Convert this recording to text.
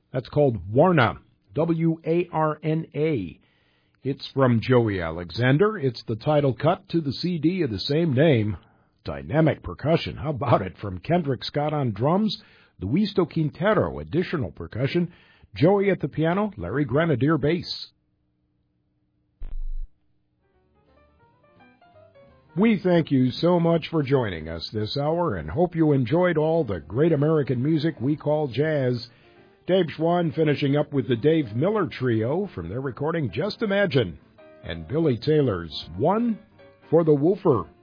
That's called Warna, W-A-R-N-A. It's from Joey Alexander. It's the title cut to the CD of the same name. Dynamic percussion, how about it? From Kendrick Scott on drums, Luis Quintero, additional percussion, Joey at the piano, Larry Grenadier bass. We thank you so much for joining us this hour and hope you enjoyed all the great American music we call jazz. Dave Schwann finishing up with the Dave Miller Trio from their recording Just Imagine, and Billy Taylor's One for the Woofer.